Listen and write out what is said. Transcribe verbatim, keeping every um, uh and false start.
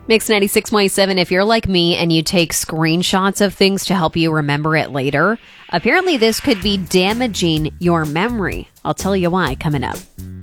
Mix ninety-six point seven, if you're like me and you take screenshots of things to help you remember it later, apparently this could be damaging your memory. I'll tell you why coming up.